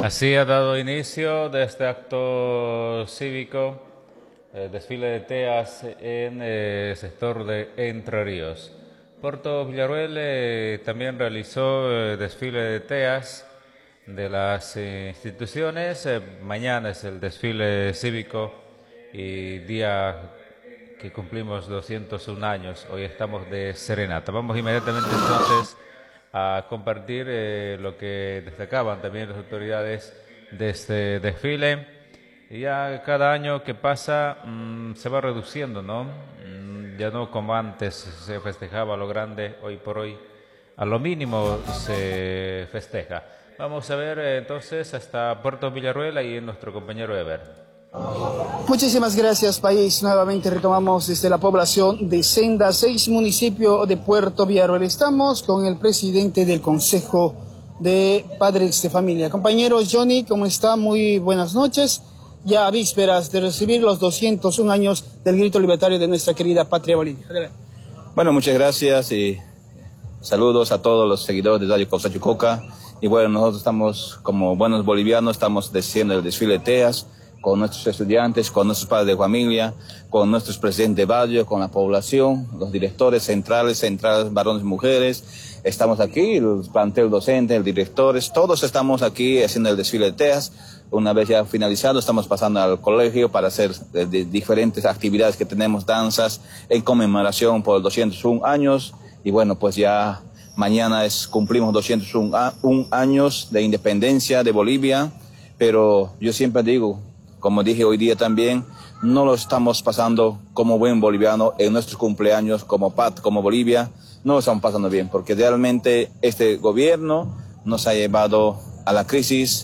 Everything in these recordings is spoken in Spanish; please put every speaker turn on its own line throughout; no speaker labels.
Así ha dado inicio de este acto cívico, desfile de TEAS en el sector de Entre Ríos. Puerto Villaruel también realizó desfile de TEAS de las instituciones. Mañana es el desfile cívico y día que cumplimos 201 años. Hoy estamos de serenata. Vamos inmediatamente entonces a compartir lo que destacaban también las autoridades de este desfile. Y ya cada año que pasa se va reduciendo, ¿no? Ya no como antes se festejaba a lo grande, hoy por hoy a lo mínimo se festeja. Vamos a ver entonces hasta Puerto Villaruel y nuestro compañero Eber.
Muchísimas gracias, país. Nuevamente retomamos desde la población de Senda 6, municipio de Puerto Villaruel. Estamos con el presidente del Consejo de Padres de Familia. Compañero Johnny, ¿cómo está? Muy buenas noches. Ya a vísperas de recibir los 201 años del grito libertario de nuestra querida patria Bolivia. Adelante.
Bueno, muchas gracias y saludos a todos los seguidores de Radio Costa. Y bueno, nosotros estamos, como buenos bolivianos, estamos haciendo el desfile de TEAS con nuestros estudiantes, con nuestros padres de familia, con nuestros presidentes de barrio, con la población, los directores centrales, varones y mujeres. Estamos aquí, el plantel docente, el directores, todos estamos aquí haciendo el desfile de TEAS. Una vez ya finalizado, estamos pasando al colegio para hacer diferentes actividades que tenemos, danzas en conmemoración por 201 años. Y bueno, pues ya mañana cumplimos 201 años de independencia de Bolivia, pero yo siempre digo, como dije hoy día también, no lo estamos pasando como buen boliviano en nuestros cumpleaños como Bolivia, no lo estamos pasando bien, porque realmente este gobierno nos ha llevado a la crisis,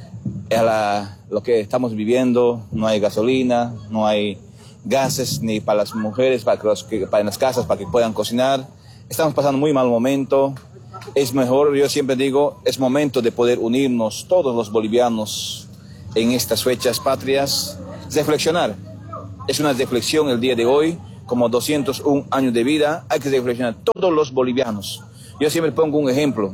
lo que estamos viviendo. No hay gasolina, no hay gases ni para las mujeres, para en las casas, para que puedan cocinar. Estamos pasando muy mal momento. Es mejor, yo siempre digo, es momento de poder unirnos todos los bolivianos en estas fechas patrias, reflexionar. Es una reflexión el día de hoy, como 201 años de vida, hay que reflexionar todos los bolivianos. Yo siempre pongo un ejemplo.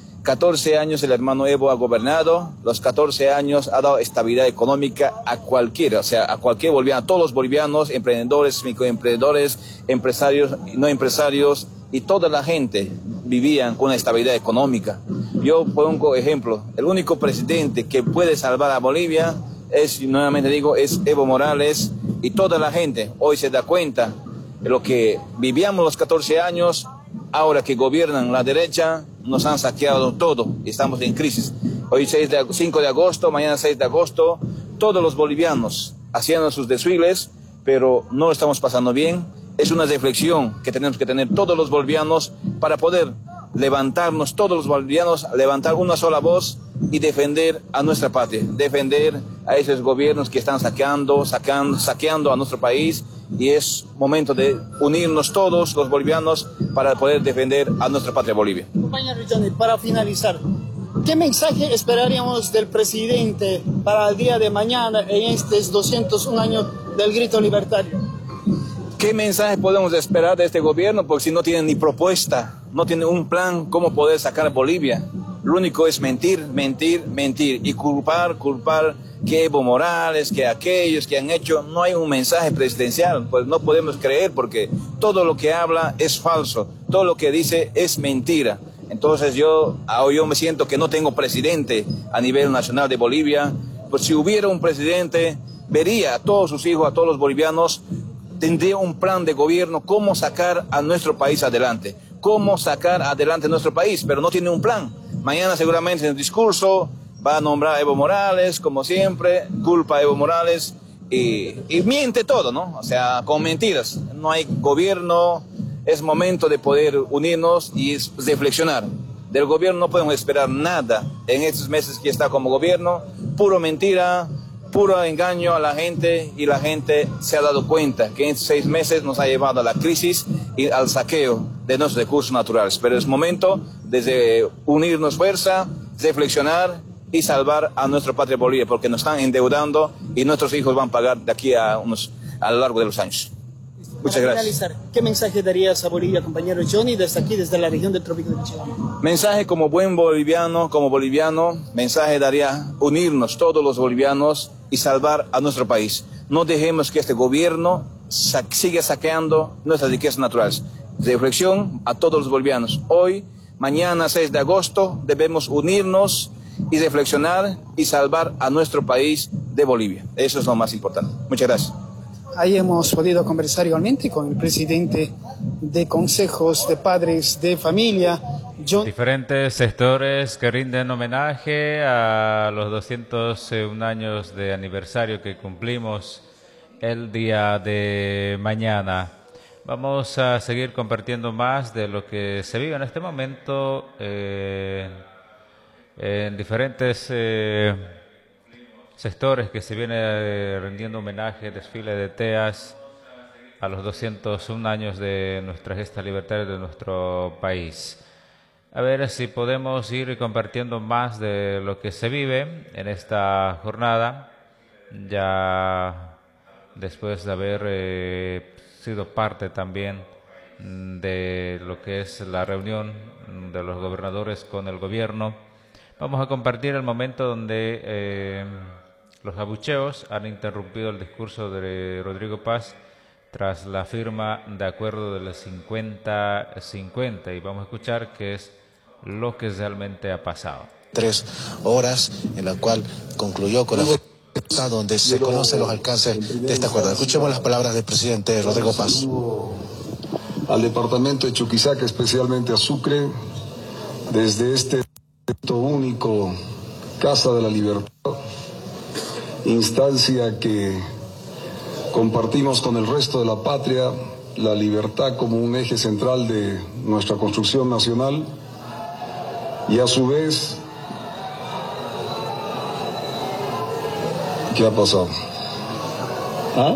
14 años el hermano Evo ha gobernado, los 14 años ha dado estabilidad económica a cualquiera, o sea, a cualquier boliviano, a todos los bolivianos, emprendedores, microemprendedores, empresarios, no empresarios, y toda la gente vivían con una estabilidad económica. Yo pongo ejemplo, el único presidente que puede salvar a Bolivia nuevamente digo, es Evo Morales, y toda la gente hoy se da cuenta de lo que vivíamos los 14 años, ahora que gobiernan la derecha, nos han saqueado todo, estamos en crisis. Hoy 5 de agosto, mañana 6 de agosto, todos los bolivianos haciendo sus desfiles, pero no lo estamos pasando bien. Es una reflexión que tenemos que tener todos los bolivianos para poder levantarnos, todos los bolivianos, levantar una sola voz y defender a nuestra patria, defender a esos gobiernos que están saqueando a nuestro país, y es momento de unirnos todos los bolivianos para poder defender a nuestra patria Bolivia.
Compañero Johnny, para finalizar, ¿qué mensaje esperaríamos del presidente para el día de mañana en estos 201 años del grito libertario?
¿Qué mensaje podemos esperar de este gobierno? Porque si no tienen ni propuesta, no tienen un plan cómo poder sacar a Bolivia. Lo único es mentir y culpar que Evo Morales, que aquellos que han hecho. No hay un mensaje presidencial, pues no podemos creer, porque todo lo que habla es falso, todo lo que dice es mentira. Entonces yo me siento que no tengo presidente a nivel nacional de Bolivia. Pues si hubiera un presidente, vería a todos sus hijos, a todos los bolivianos, tendría un plan de gobierno, cómo sacar a nuestro país adelante, nuestro país, pero no tiene un plan. Mañana seguramente en el discurso va a nombrar a Evo Morales, como siempre, culpa a Evo Morales y miente todo, ¿no? O sea, con mentiras. No hay gobierno, es momento de poder unirnos y reflexionar. Del gobierno no podemos esperar nada en estos meses que está como gobierno, puro mentira, puro engaño a la gente, y la gente se ha dado cuenta que en estos 6 meses nos ha llevado a la crisis y al saqueo de nuestros recursos naturales. Pero es momento de unirnos fuerza, reflexionar y salvar a nuestra patria Bolivia, porque nos están endeudando y nuestros hijos van a pagar de aquí a lo largo de los años. Muchas gracias.
Finalizar, ¿qué mensaje darías a Bolivia, compañero Johnny, desde aquí, desde la región del Trópico de Cochabamba?
Mensaje como buen boliviano, mensaje daría unirnos todos los bolivianos y salvar a nuestro país. No dejemos que este gobierno siga saqueando nuestras riquezas naturales. Reflexión a todos los bolivianos. Hoy, mañana 6 de agosto, debemos unirnos y reflexionar y salvar a nuestro país de Bolivia. Eso es lo más importante. Muchas gracias.
Ahí hemos podido conversar igualmente con el presidente de consejos de padres de familia, John.
Diferentes sectores que rinden homenaje a los 201 años de aniversario que cumplimos el día de mañana. Vamos a seguir compartiendo más de lo que se vive en este momento en diferentes sectores que se viene rindiendo homenaje, desfile de teas a los 201 años de nuestra gesta libertaria de nuestro país. A ver si podemos ir compartiendo más de lo que se vive en esta jornada, ya después de haber sido parte también de lo que es la reunión de los gobernadores con el gobierno. Vamos a compartir el momento donde los abucheos han interrumpido el discurso de Rodrigo Paz tras la firma de acuerdo de los 50-50 y vamos a escuchar qué es lo que realmente ha pasado.
3 horas en la cual concluyó con la fecha donde se conocen los alcances de este acuerdo. Escuchemos las palabras del presidente Rodrigo Paz.
Al departamento de Chuquisaca, especialmente a Sucre, desde este único Casa de la Libertad, instancia que compartimos con el resto de la patria, la libertad como un eje central de nuestra construcción nacional y a su vez, ¿qué ha pasado? ¿Ah?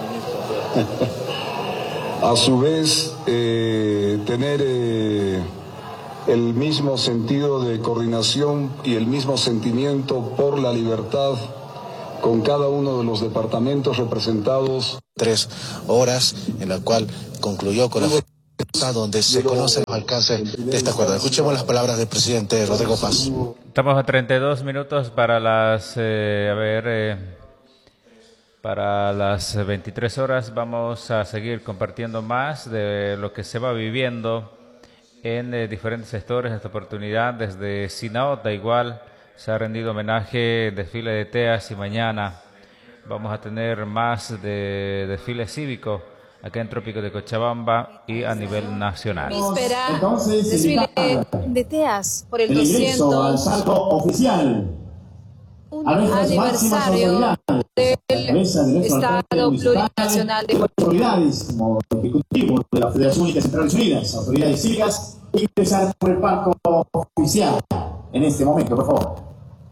A su vez, tener el mismo sentido de coordinación y el mismo sentimiento por la libertad con cada uno de los departamentos representados.
3 horas en la cual concluyó con la fecha donde se conocen los alcances de este acuerdo. Escuchemos las palabras del presidente Rodrigo Paz.
Estamos a 32 minutos para las para las 23 horas. Vamos a seguir compartiendo más de lo que se va viviendo en diferentes sectores. Esta oportunidad desde Sinaota igual se ha rendido homenaje, desfile de teas y mañana vamos a tener más de desfile cívico acá en Trópico de Cochabamba y a nivel nacional.
Víspera, desfile de teas por el 200
oficial.
aniversario del Estado Plurinacional de
autoridades como ejecutivo de la Federación Única de Centrales Unidas, autoridades cívicas, ingresar por el palco oficial en este momento, por favor.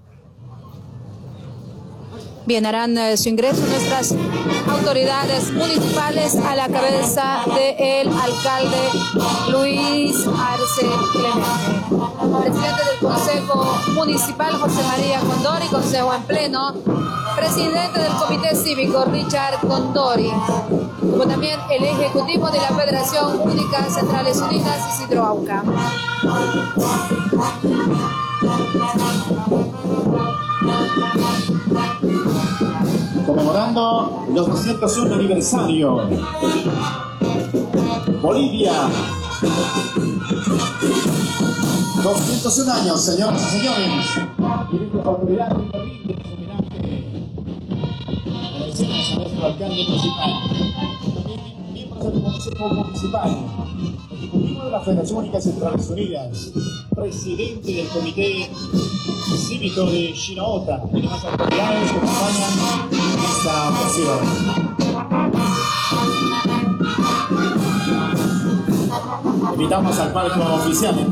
Bien, harán su ingreso nuestras autoridades municipales a la cabeza del alcalde Luis Arce Clemente. Presidente del Consejo Municipal José María Condori, Consejo en Pleno. Presidente del Comité Cívico Richard Condori. Como también el Ejecutivo de la Federación Única Centrales Unidas Isidro Auca.
Conmemorando los 201 aniversario. Bolivia. 201 años, señoras y señores. Y nuestra autoridad rinde homenaje. Agradecemos a nuestro alcalde municipal. También miembros del Consejo Municipal. Ejecutivo de la Federación Única de Centrales Unidas. Presidente del Comité Cívico de Sinaota y demás autoridades que acompañan esta ocasión. Invitamos al palco oficial.